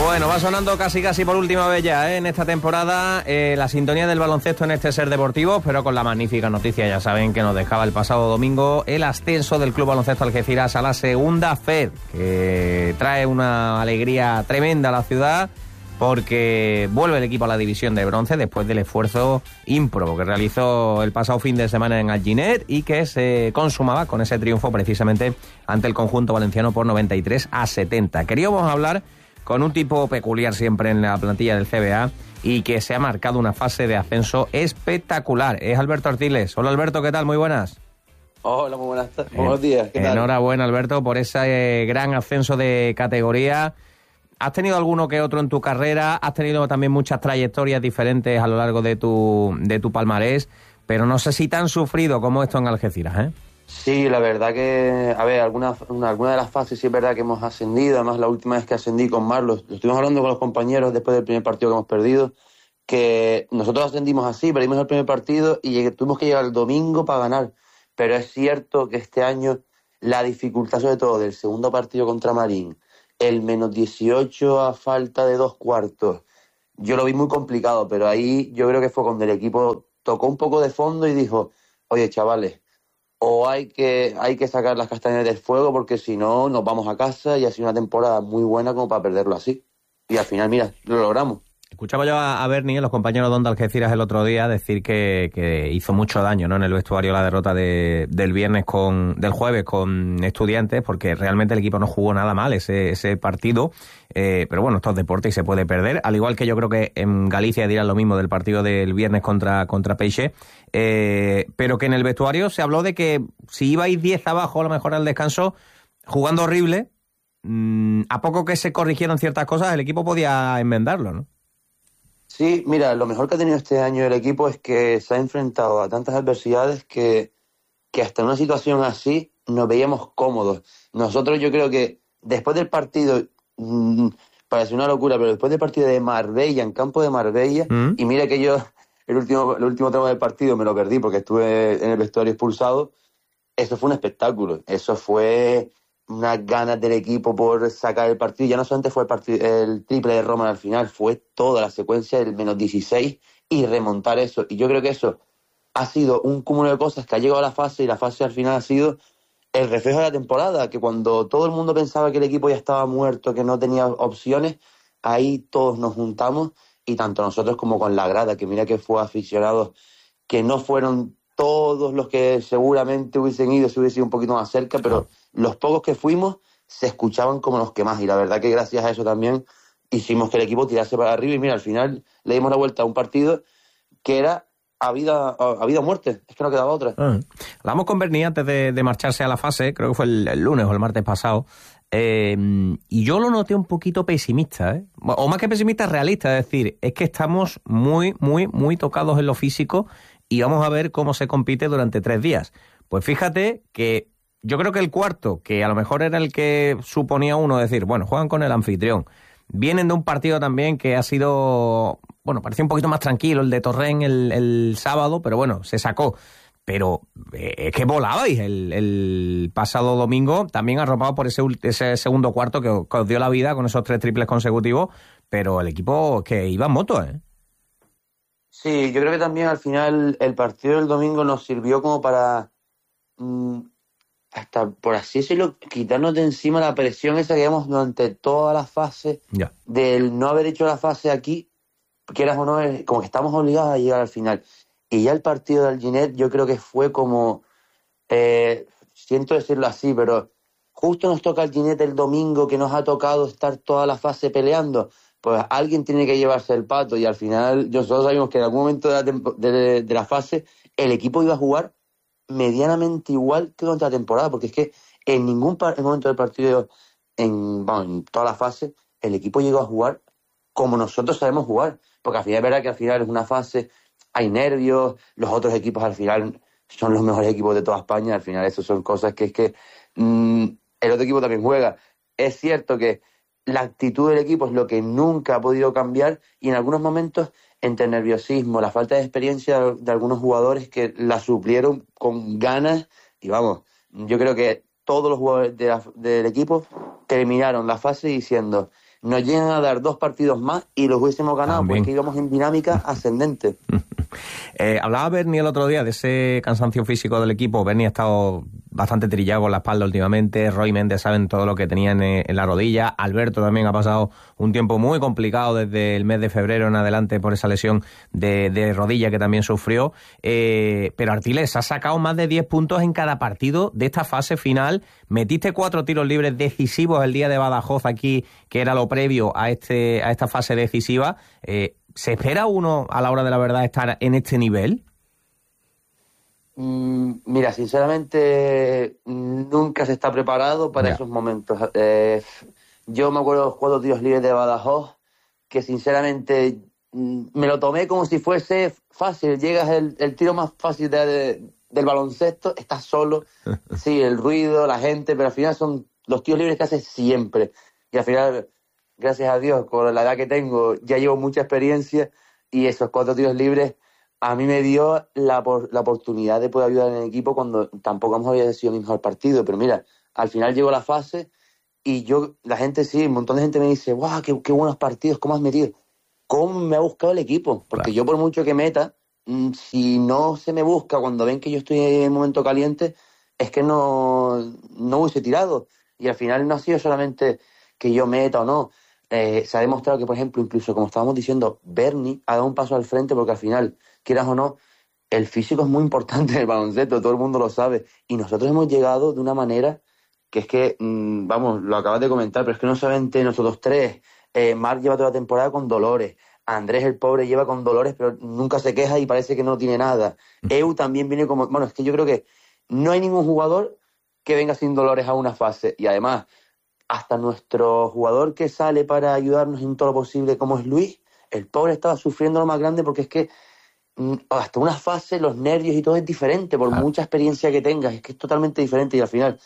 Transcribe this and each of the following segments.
Bueno, va sonando casi por última vez ya, en esta temporada, la sintonía del baloncesto en este Ser Deportivo, pero con la magnífica noticia, ya saben, que nos dejaba el pasado domingo el ascenso del Club Baloncesto Algeciras a la segunda FED, que trae una alegría tremenda a la ciudad, porque vuelve el equipo a la división de bronce después del esfuerzo ímprobo que realizó el pasado fin de semana en Alginet y que se consumaba con ese triunfo precisamente ante el conjunto valenciano por 93-70. Queríamos hablar con un tipo peculiar siempre en la plantilla del CBA y que se ha marcado una fase de ascenso espectacular. Es Alberto Artiles. Hola Alberto, ¿qué tal? Muy buenas. Hola, muy buenos días. ¿Qué tal? Enhorabuena Alberto por ese gran ascenso de categoría. ¿Has tenido alguno que otro en tu carrera? Has tenido también muchas trayectorias diferentes a lo largo de tu palmarés, pero no sé si tan sufrido como esto en Algeciras, ¿eh? Sí, la verdad que, a ver, alguna de las fases sí es verdad que hemos ascendido. Además, la última vez que ascendí con Marlos, lo estuvimos hablando con los compañeros después del primer partido que hemos perdido, que nosotros ascendimos así, perdimos el primer partido y tuvimos que llegar el domingo para ganar. Pero es cierto que este año la dificultad, sobre todo del segundo partido contra Marín, el menos 18 a falta de 2 cuartos, yo lo vi muy complicado, pero ahí yo creo que fue cuando el equipo tocó un poco de fondo y dijo, oye chavales, o hay que sacar las castañas del fuego porque si no nos vamos a casa, y ha sido una temporada muy buena como para perderlo así. Y al final, mira, lo logramos. Escuchaba yo a Berni, los compañeros de Onda Algeciras el otro día, decir que hizo mucho daño, ¿no?, en el vestuario la derrota del jueves con Estudiantes, porque realmente el equipo no jugó nada mal ese partido, pero bueno, esto es deporte y se puede perder, al igual que yo creo que en Galicia dirán lo mismo del partido del viernes contra Peixe, pero que en el vestuario se habló de que si ibais 10 abajo a lo mejor al descanso, jugando horrible, a poco que se corrigieron ciertas cosas, el equipo podía enmendarlo, ¿no? Sí, mira, lo mejor que ha tenido este año el equipo es que se ha enfrentado a tantas adversidades que hasta en una situación así nos veíamos cómodos. Nosotros, yo creo que después del partido, parece una locura, pero después del partido de Marbella, en campo de Marbella, y mira que yo el último tramo del partido me lo perdí porque estuve en el vestuario expulsado, eso fue un espectáculo, eso fue unas ganas del equipo por sacar el partido. Ya no solamente fue el triple de Roman al final, fue toda la secuencia del menos 16 y remontar eso. Y yo creo que eso ha sido un cúmulo de cosas que ha llegado a la fase, y la fase al final ha sido el reflejo de la temporada, que cuando todo el mundo pensaba que el equipo ya estaba muerto, que no tenía opciones, ahí todos nos juntamos, y tanto nosotros como con la grada, que mira que fue aficionados, que no fueron todos los que seguramente hubiesen ido si hubiese sido un poquito más cerca, pero los pocos que fuimos se escuchaban como los que más, y la verdad que gracias a eso también hicimos que el equipo tirase para arriba, y mira, al final le dimos la vuelta a un partido que era a vida o muerte, es que no quedaba otra. Hablamos con Berni antes de marcharse a la fase, creo que fue el lunes o el martes pasado, y yo lo noté un poquito pesimista, o más que pesimista, realista, es decir, es que estamos muy, muy, muy tocados en lo físico y vamos a ver cómo se compite durante 3 días. Pues fíjate que yo creo que el cuarto, que a lo mejor era el que suponía uno decir, bueno, juegan con el anfitrión, vienen de un partido también que ha sido, bueno, parecía un poquito más tranquilo, el de Torrent el sábado, pero bueno, se sacó. Pero es que volabais el pasado domingo, también arropado por ese segundo cuarto que os dio la vida con esos 3 triples consecutivos, pero el equipo que iba en moto, ¿eh? Sí, yo creo que también al final el partido del domingo nos sirvió como para, hasta por así decirlo, quitarnos de encima la presión esa que llevamos durante toda la fase, del no haber hecho la fase aquí, quieras o no, como que estamos obligados a llegar al final. Y ya el partido del Alginet yo creo que fue como, siento decirlo así, pero justo nos toca el Alginet el domingo, que nos ha tocado estar toda la fase peleando, pues alguien tiene que llevarse el pato, y al final nosotros sabíamos que en algún momento de la fase el equipo iba a jugar medianamente igual que durante la temporada, porque es que en ningún momento del partido, en toda la fase, el equipo llegó a jugar como nosotros sabemos jugar, porque al final es verdad que al final es una fase, hay nervios, los otros equipos al final son los mejores equipos de toda España, al final eso son cosas que es que el otro equipo también juega. Es cierto que la actitud del equipo es lo que nunca ha podido cambiar, y en algunos momentos, entre el nerviosismo, la falta de experiencia de algunos jugadores que la suplieron con ganas, y vamos, yo creo que todos los jugadores del equipo terminaron la fase diciendo, nos llegan a dar 2 partidos más y los hubiésemos ganado, también, porque íbamos en dinámica ascendente. Hablaba Bernie el otro día de ese cansancio físico del equipo. Bernie ha estado bastante trillado con la espalda últimamente. Roy Méndez saben todo lo que tenía en la rodilla. Alberto también ha pasado un tiempo muy complicado desde el mes de febrero en adelante por esa lesión de rodilla que también sufrió. Pero Artiles, ha sacado más de 10 puntos en cada partido de esta fase final. Metiste 4 tiros libres decisivos el día de Badajoz aquí, que era lo previo a esta fase decisiva. ¿Se espera uno a la hora de la verdad estar en este nivel? Mira, sinceramente nunca se está preparado para esos momentos. Yo me acuerdo de los 4 tiros libres de Badajoz, que sinceramente me lo tomé como si fuese fácil. Llegas el tiro más fácil del baloncesto, estás solo, sí, el ruido, la gente, pero al final son los tiros libres que haces siempre. Y al final, gracias a Dios, con la edad que tengo, ya llevo mucha experiencia y esos 4 tiros libres a mí me dio la oportunidad de poder ayudar en el equipo cuando tampoco había sido mi mejor partido. Pero mira, al final llegó la fase y la gente sí, un montón de gente me dice, ¡guau, qué buenos partidos, cómo has metido! ¿Cómo me ha buscado el equipo? Porque claro, yo por mucho que meta, si no se me busca cuando ven que yo estoy en un momento caliente, es que no hubiese tirado. Y al final no ha sido solamente que yo meta o no. Se ha demostrado que, por ejemplo, incluso como estábamos diciendo, Bernie ha dado un paso al frente porque al final, quieras o no, el físico es muy importante en el baloncesto, todo el mundo lo sabe. Y nosotros hemos llegado de una manera que es que, vamos, lo acabas de comentar, pero es que no solamente nosotros 3. Marc lleva toda la temporada con dolores. Andrés, el pobre, lleva con dolores, pero nunca se queja y parece que no tiene nada. Eu también viene como... Bueno, es que yo creo que no hay ningún jugador que venga sin dolores a una fase. Y además, hasta nuestro jugador que sale para ayudarnos en todo lo posible, como es Luis, el pobre estaba sufriendo lo más grande porque es que hasta una fase los nervios y todo es diferente, por mucha experiencia que tengas, es que es totalmente diferente. Y al final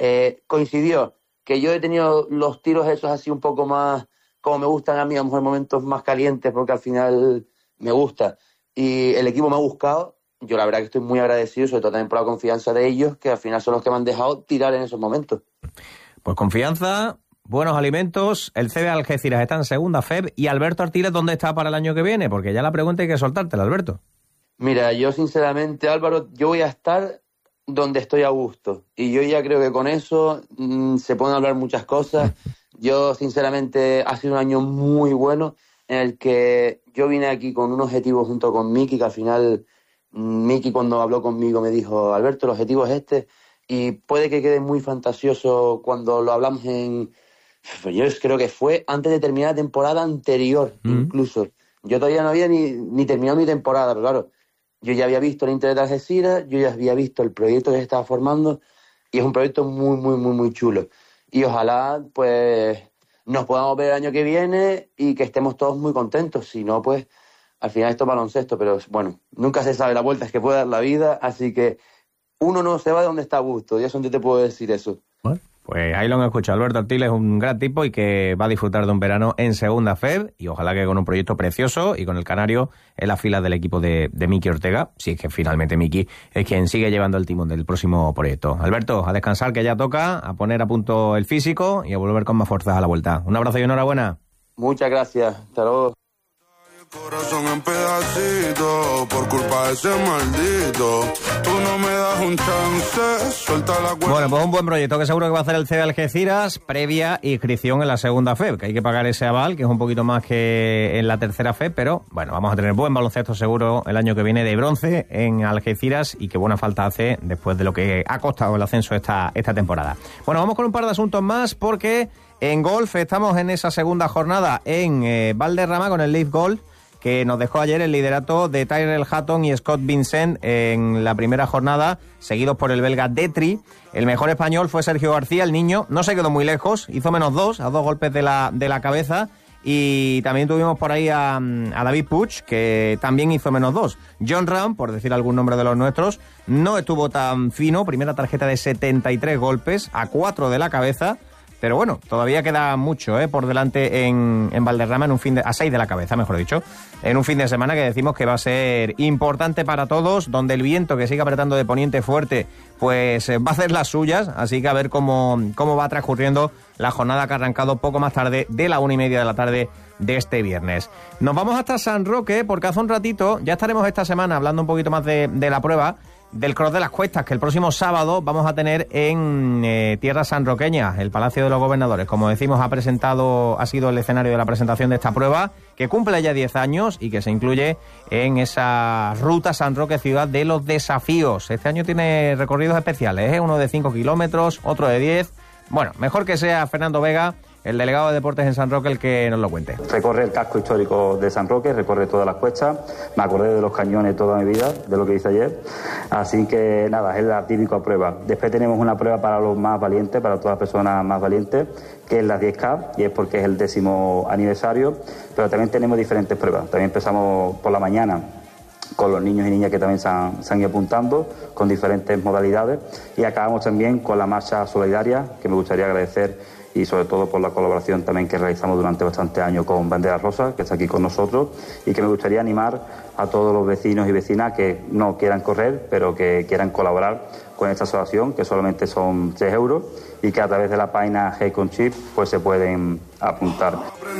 coincidió que yo he tenido los tiros esos así un poco más, como me gustan a mí, a lo mejor momentos más calientes, porque al final me gusta. Y el equipo me ha buscado. Yo la verdad que estoy muy agradecido, sobre todo también por la confianza de ellos, que al final son los que me han dejado tirar en esos momentos. Pues confianza, buenos alimentos. El CB Algeciras está en segunda FEB. ¿Y Alberto Artiles dónde está para el año que viene? Porque ya la pregunta hay que soltártela, Alberto. Mira, yo sinceramente, Álvaro, yo voy a estar donde estoy a gusto. Y yo ya creo que con eso se pueden hablar muchas cosas. Yo, sinceramente, ha sido un año muy bueno en el que yo vine aquí con un objetivo junto con Miki, que al final Miki cuando habló conmigo me dijo, Alberto, el objetivo es este, y puede que quede muy fantasioso cuando lo hablamos yo creo que fue antes de terminar la temporada anterior, incluso. Yo todavía no había ni terminado mi temporada, pero claro, yo ya había visto el Inter de Algeciras, yo ya había visto el proyecto que se estaba formando, y es un proyecto muy, muy, muy, muy chulo. Y ojalá, pues, nos podamos ver el año que viene y que estemos todos muy contentos. Si no, pues, al final esto es baloncesto, pero bueno, nunca se sabe la vuelta que puede dar la vida, así que uno no se va de donde está a gusto, y eso no te puedo decir eso. Bueno, pues ahí lo han escuchado. Alberto Artiles es un gran tipo y que va a disfrutar de un verano en segunda FEB, y ojalá que con un proyecto precioso y con el canario en la fila del equipo de Miki Ortega, si es que finalmente Miki es quien sigue llevando el timón del próximo proyecto. Alberto, a descansar, que ya toca, a poner a punto el físico y a volver con más fuerzas a la vuelta. Un abrazo y enhorabuena. Muchas gracias, hasta luego. Corazón en pedacitos, por culpa de ese maldito. Tú no me das un chance, suelta la cuerda. Bueno, pues un buen proyecto que seguro que va a hacer el CB Algeciras, previa inscripción en la segunda FEB, que hay que pagar ese aval, que es un poquito más que en la tercera FEB, pero bueno, vamos a tener buen baloncesto seguro el año que viene de bronce en Algeciras, y que buena falta hace después de lo que ha costado el ascenso esta temporada. Bueno, vamos con un par de asuntos más, porque en golf estamos en esa segunda jornada en Valderrama con el Leaf Golf, que nos dejó ayer el liderato de Tyrell Hatton y Scott Vincent en la primera jornada, seguidos por el belga Detri. El mejor español fue Sergio García, el niño, no se quedó muy lejos, hizo -2, a 2 golpes de la cabeza, y también tuvimos por ahí a David Puig, que también hizo -2. John Ram, por decir algún nombre de los nuestros, no estuvo tan fino, primera tarjeta de 73 golpes, a 4 de la cabeza, pero bueno, todavía queda mucho por delante en Valderrama, a 6 de la cabeza, mejor dicho, en un fin de semana que decimos que va a ser importante para todos, donde el viento que sigue apretando de poniente fuerte, pues va a hacer las suyas, así que a ver cómo va transcurriendo la jornada que ha arrancado poco más tarde de la 1:30 de la tarde de este viernes. Nos vamos hasta San Roque, porque hace un ratito, ya estaremos esta semana hablando un poquito más de la prueba del Cross de las Cuestas, que el próximo sábado vamos a tener en tierras sanroqueñas, el Palacio de los Gobernadores. Como decimos, ha sido el escenario de la presentación de esta prueba, que cumple ya 10 años y que se incluye en esa ruta San Roque Ciudad de los Desafíos. Este año tiene recorridos especiales, uno de 5 kilómetros, otro de 10. Bueno, mejor que sea Fernando Vega, el delegado de deportes en San Roque, el que nos lo cuente. Recorre el casco histórico de San Roque, recorre todas las cuestas. Me acordé de los cañones toda mi vida, de lo que hice ayer. Así que nada, es la típica prueba. Después tenemos una prueba para los más valientes, para todas las personas más valientes, que es la 10K, y es porque es el 10º aniversario. Pero también tenemos diferentes pruebas. También empezamos por la mañana con los niños y niñas que también se han ido apuntando con diferentes modalidades, y acabamos también con la marcha solidaria, que me gustaría agradecer, y sobre todo por la colaboración también que realizamos durante bastantes años con Bandera Rosa, que está aquí con nosotros, y que me gustaría animar a todos los vecinos y vecinas que no quieran correr, pero que quieran colaborar con esta asociación, que solamente son 3 euros, y que a través de la página Hey con Chip pues se pueden apuntar.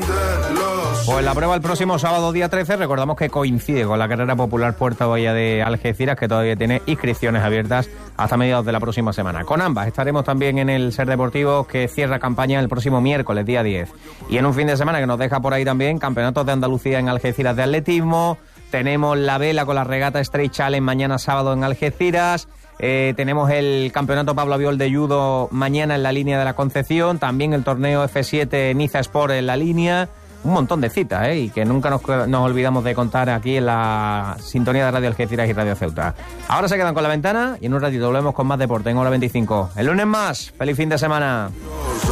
Pues la prueba el próximo sábado día 13, recordamos que coincide con la carrera popular Puerta Bahía de Algeciras, que todavía tiene inscripciones abiertas hasta mediados de la próxima semana. Con ambas estaremos también en el Ser Deportivo, que cierra campaña el próximo miércoles, día 10. Y en un fin de semana que nos deja por ahí también campeonatos de Andalucía en Algeciras de atletismo, tenemos la vela con la regata Straight Challenge mañana sábado en Algeciras, tenemos el campeonato Pablo Abiol de judo mañana en la línea de la Concepción, también el torneo F7 Niza Sport en la línea. Un montón de citas, y que nunca nos olvidamos de contar aquí en la sintonía de Radio Algeciras y Radio Ceuta. Ahora se quedan con La Ventana y en un ratito volvemos con más deporte en Hora 25. El lunes más. ¡Feliz fin de semana!